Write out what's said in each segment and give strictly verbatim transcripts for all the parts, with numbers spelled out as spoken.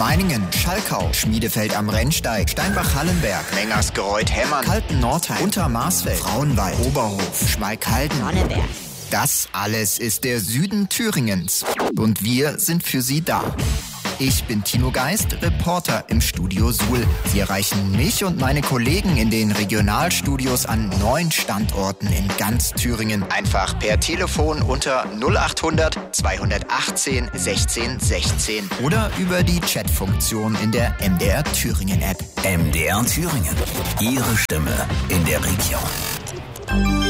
Meiningen, Schalkau, Schmiedefeld am Rennsteig, Steinbach-Hallenberg, Mengersgereuth-Hemmern, Kalten-Nordheim, Untermarsfeld, Frauenwald, Oberhof, Schmalkalden, Sonneberg. Das alles ist der Süden Thüringens. Und wir sind für Sie da. Ich bin Tino Geist, Reporter im Studio Suhl. Sie erreichen mich und meine Kollegen in den Regionalstudios an neun Standorten in ganz Thüringen. Einfach per Telefon unter null achthundert zweihundertachtzehn sechzehn sechzehn oder über die Chatfunktion in der M D R Thüringen App. M D R Thüringen. Ihre Stimme in der Region.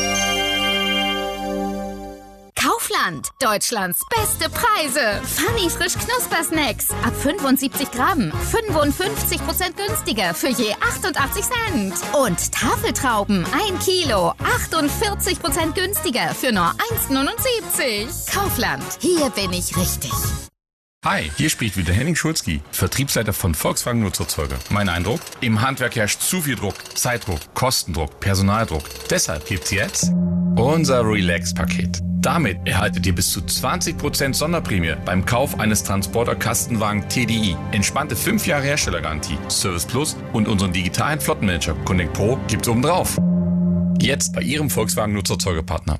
Kaufland, Deutschlands beste Preise. Funny frisch Knuspersnacks ab fünfundsiebzig Gramm, fünfundfünfzig Prozent günstiger für je achtundachtzig Cent. Und Tafeltrauben ein Kilo, achtundvierzig Prozent günstiger für nur eins Komma neunundsiebzig. Kaufland, hier bin ich richtig. Hi, hier spricht wieder Henning Schulzki, Vertriebsleiter von Volkswagen Nutzerzeuger. Mein Eindruck? Im Handwerk herrscht zu viel Druck, Zeitdruck, Kostendruck, Personaldruck. Deshalb gibt's jetzt unser Relax-Paket. Damit erhaltet ihr bis zu zwanzig Prozent Sonderprämie beim Kauf eines Transporter-Kastenwagen T D I. Entspannte fünf Jahre Herstellergarantie, Service Plus und unseren digitalen Flottenmanager Connect Pro gibt's obendrauf. Jetzt bei Ihrem Volkswagen Nutzerzeugerpartner.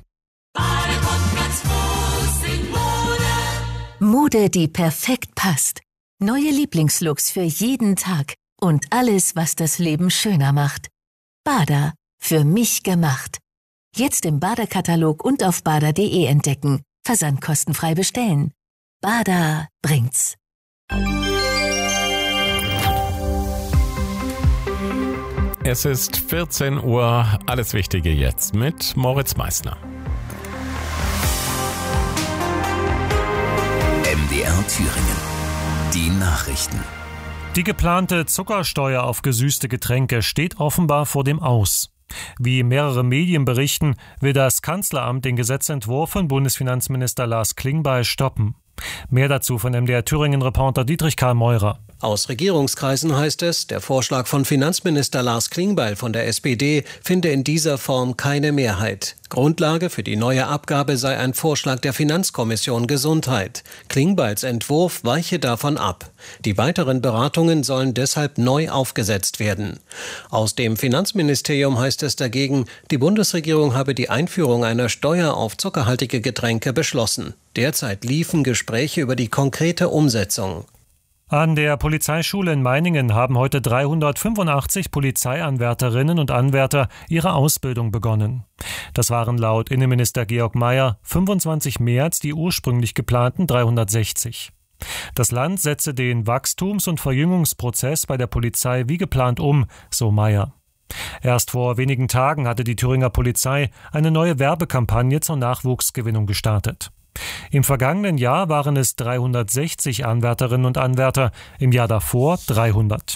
Mode, die perfekt passt. Neue Lieblingslooks für jeden Tag. Und alles, was das Leben schöner macht. Bada, für mich gemacht. Jetzt im Bada-Katalog und auf bada punkt de entdecken. Versand kostenfrei bestellen. Bada bringt's. Es ist vierzehn Uhr. Alles Wichtige jetzt mit Moritz Meissner. M D R Thüringen. Die Nachrichten. Die geplante Zuckersteuer auf gesüßte Getränke steht offenbar vor dem Aus. Wie mehrere Medien berichten, will das Kanzleramt den Gesetzentwurf von Bundesfinanzminister Lars Klingbeil stoppen. Mehr dazu von M D R Thüringen-Reporter Dietrich Karl Meurer. Aus Regierungskreisen heißt es, der Vorschlag von Finanzminister Lars Klingbeil von der S P D finde in dieser Form keine Mehrheit. Grundlage für die neue Abgabe sei ein Vorschlag der Finanzkommission Gesundheit. Klingbeils Entwurf weiche davon ab. Die weiteren Beratungen sollen deshalb neu aufgesetzt werden. Aus dem Finanzministerium heißt es dagegen, die Bundesregierung habe die Einführung einer Steuer auf zuckerhaltige Getränke beschlossen. Derzeit liefen Gespräche über die konkrete Umsetzung. An der Polizeischule in Meiningen haben heute dreihundertfünfundachtzig Polizeianwärterinnen und Anwärter ihre Ausbildung begonnen. Das waren laut Innenminister Georg Mayer fünfundzwanzig mehr als die ursprünglich geplanten dreihundertsechzig. Das Land setze den Wachstums- und Verjüngungsprozess bei der Polizei wie geplant um, so Mayer. Erst vor wenigen Tagen hatte die Thüringer Polizei eine neue Werbekampagne zur Nachwuchsgewinnung gestartet. Im vergangenen Jahr waren es dreihundertsechzig Anwärterinnen und Anwärter, im Jahr davor dreihundert.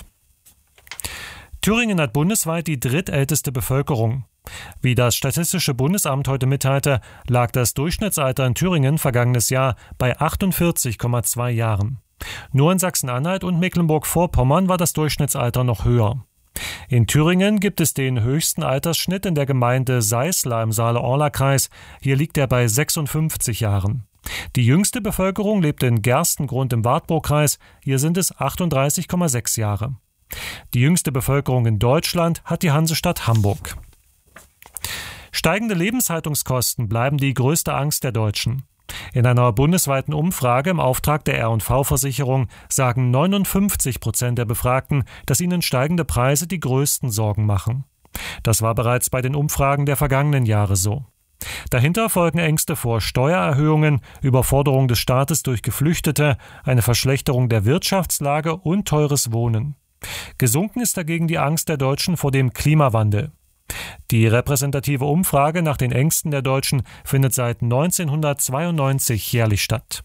Thüringen hat bundesweit die drittälteste Bevölkerung. Wie das Statistische Bundesamt heute mitteilte, lag das Durchschnittsalter in Thüringen vergangenes Jahr bei achtundvierzig Komma zwei Jahren. Nur in Sachsen-Anhalt und Mecklenburg-Vorpommern war das Durchschnittsalter noch höher. In Thüringen gibt es den höchsten Altersschnitt in der Gemeinde Seisler im Saale-Orla-Kreis. Hier liegt er bei sechsundfünfzig Jahren. Die jüngste Bevölkerung lebt in Gerstengrund im Wartburgkreis. Hier sind es achtunddreißig Komma sechs Jahre. Die jüngste Bevölkerung in Deutschland hat die Hansestadt Hamburg. Steigende Lebenshaltungskosten bleiben die größte Angst der Deutschen. In einer bundesweiten Umfrage im Auftrag der R und V-Versicherung sagen neunundfünfzig Prozent der Befragten, dass ihnen steigende Preise die größten Sorgen machen. Das war bereits bei den Umfragen der vergangenen Jahre so. Dahinter folgen Ängste vor Steuererhöhungen, Überforderung des Staates durch Geflüchtete, eine Verschlechterung der Wirtschaftslage und teures Wohnen. Gesunken ist dagegen die Angst der Deutschen vor dem Klimawandel. Die repräsentative Umfrage nach den Ängsten der Deutschen findet seit neunzehnhundertzweiundneunzig jährlich statt.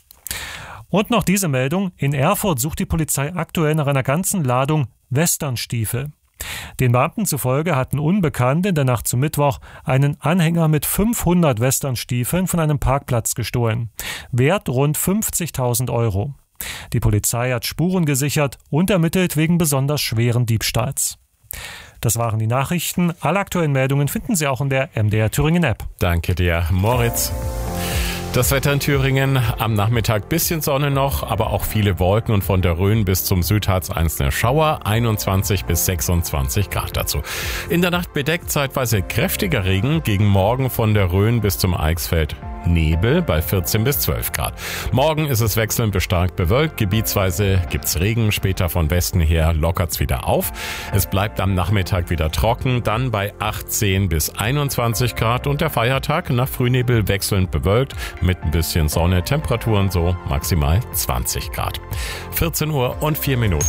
Und noch diese Meldung: In Erfurt sucht die Polizei aktuell nach einer ganzen Ladung Westernstiefel. Den Beamten zufolge hatten Unbekannte in der Nacht zum Mittwoch einen Anhänger mit fünfhundert Westernstiefeln von einem Parkplatz gestohlen. Wert rund fünfzigtausend Euro. Die Polizei hat Spuren gesichert und ermittelt wegen besonders schweren Diebstahls. Das waren die Nachrichten. Alle aktuellen Meldungen finden Sie auch in der M D R Thüringen App. Danke dir, Moritz. Das Wetter in Thüringen, am Nachmittag bisschen Sonne noch, aber auch viele Wolken und von der Rhön bis zum Südharz einzelne Schauer, einundzwanzig bis sechsundzwanzig Grad dazu. In der Nacht bedeckt zeitweise kräftiger Regen, gegen Morgen von der Rhön bis zum Eichsfeld Nebel bei vierzehn bis zwölf Grad. Morgen ist es wechselnd bis stark bewölkt, gebietsweise gibt's Regen, später von Westen her lockert's wieder auf. Es bleibt am Nachmittag wieder trocken, dann bei achtzehn bis einundzwanzig Grad und der Feiertag nach Frühnebel wechselnd bewölkt mit ein bisschen Sonne, Temperaturen so maximal zwanzig Grad. vierzehn Uhr und vier Minuten.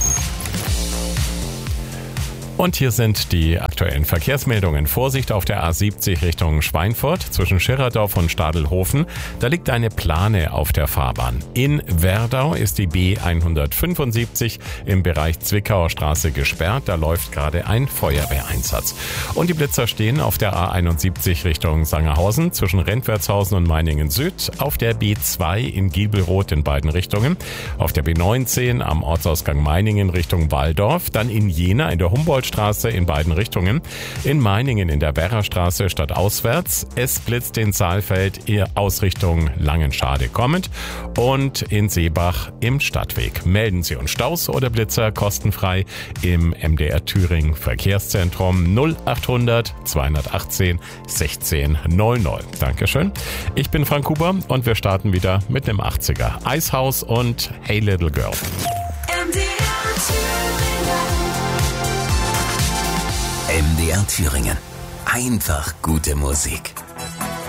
Und hier sind die aktuellen Verkehrsmeldungen. Vorsicht auf der A siebzig Richtung Schweinfurt zwischen Schirerdorf und Stadelhofen. Da liegt eine Plane auf der Fahrbahn. In Werdau ist die B hundertfünfundsiebzig im Bereich Zwickauer Straße gesperrt. Da läuft gerade ein Feuerwehreinsatz. Und die Blitzer stehen auf der A einundsiebzig Richtung Sangerhausen zwischen Rentwertshausen und Meiningen Süd. Auf der B zwei in Giebelroth in beiden Richtungen. Auf der B neunzehn am Ortsausgang Meiningen Richtung Walldorf. Dann in Jena in der Humboldt Straße in beiden Richtungen. In Meiningen in der Werrastraße stadtauswärts. Es blitzt in Saalfeld eher Ausrichtung Langenschade kommend. Und in Seebach im Stadtweg. Melden Sie uns Staus oder Blitzer kostenfrei im M D R Thüringen Verkehrszentrum null achthundert zweihundertachtzehn sechzehn null null. Dankeschön. Ich bin Frank Huber und wir starten wieder mit einem achtziger. Eishaus und Hey Little Girl. M D R Thüringen. Einfach gute Musik.